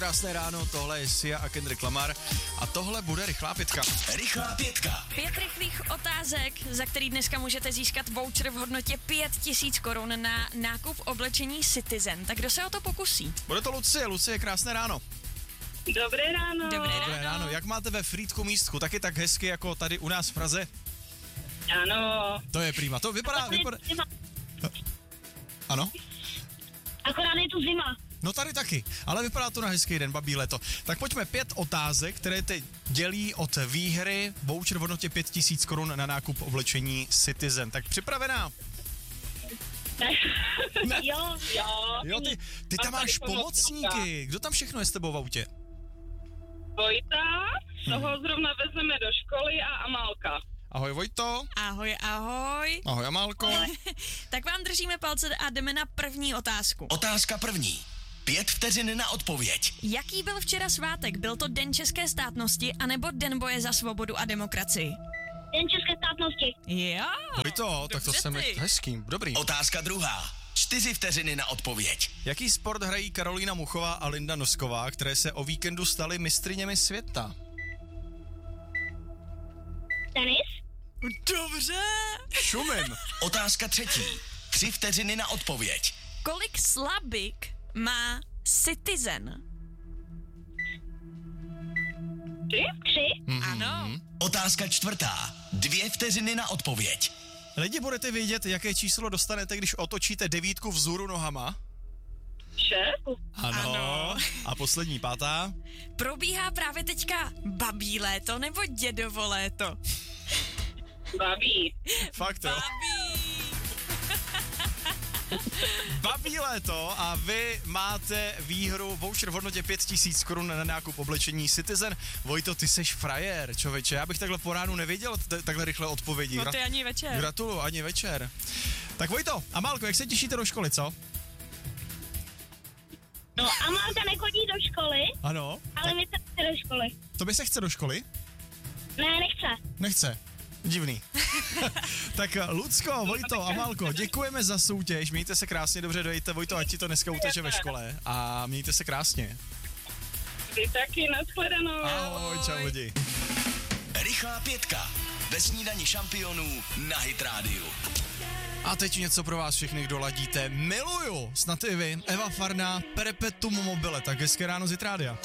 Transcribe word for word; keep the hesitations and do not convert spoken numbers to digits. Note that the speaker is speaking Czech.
Krásné ráno, tohle je Sia a Kendrick Lamar a tohle bude rychlá pětka. Rychlá pětka. Pět rychlých otázek, za který dneska můžete získat voucher v hodnotě pět tisíc korun na nákup oblečení Citizen. Tak kdo se o to pokusí? Bude to Lucie. Lucie, krásné ráno. Dobré ráno. Dobré ráno. Dobré ráno. Jak máte ve Frýdku místku? Taky tak hezky jako tady u nás v Praze? Ano. To je prima. To vypadá... vypadá... Ano? Akorát je tu zima. No tady taky, ale vypadá to na hezký den, babí léto. Tak pojďme, pět otázek, které te dělí od výhry voucher v hodnotě pět tisíc korun na nákup oblečení Citizen. Tak připravená? Ne. Jo, jo. Jo, ty, ty tam máš pomocníky. Kdo tam všechno je s tebou v autě? Vojta, toho zrovna vezeme do školy a Amálka. Ahoj Vojto. Ahoj, ahoj. Ahoj Amálko. Tak vám držíme palce a jdeme na první otázku. Otázka první. Pět vteřin na odpověď. Jaký byl včera svátek? Byl to Den české státnosti anebo Den boje za svobodu a demokracii? Den české státnosti. Jo. Vojto, tak to dobře jsem ty. hezký, dobrý. Otázka druhá. Čtyři vteřiny na odpověď. Jaký sport hrají Karolína Muchová a Linda Nosková, které se o víkendu staly mistryněmi světa? Tenis. Dobře. Šumím. Otázka třetí. Tři vteřiny na odpověď. Kolik slabik má Citizen? Tři? Tři. Ano. Otázka čtvrtá. Dvě vteřiny na odpověď. Lidi, budete vědět, jaké číslo dostanete, když otočíte devítku vzhůru nohama? Šest. Ano. Ano. A poslední, pátá? Probíhá právě teďka babí léto nebo dědovo léto? Baví. Fakt jo. Babí. Babí léto a vy máte výhru voucher v hodnotě pět tisíc korun na nákup oblečení Citizen. Vojto, ty seš frajer, člověče. Já bych takhle po ránu nevěděl t- takhle rychle odpovědi. No ty ani večer. Gratuluju, ani večer. Tak Vojto, a Málko, jak se těšíte do školy, co? No Amálka nechodí do školy, Ano. ale my se chce do školy. To by se chce do školy? Ne, nechce. Nechce. Divný. Tak Lucko, Vojto a Málko, děkujeme za soutěž, mějte se krásně, dobře dojďte, Vojto, ať ti to dneska uteče ve škole a mějte se krásně. Vy taky, nashledanou. Ahoj, čau lidi. Rychlá pětka. Ve snídani šampionů na Hit Radio. A teď něco pro vás všechny, kdo ladíte. Miluju, snad i vy, Eva Farná, Perpetuum mobile, tak hezké ráno z Hit Rádia.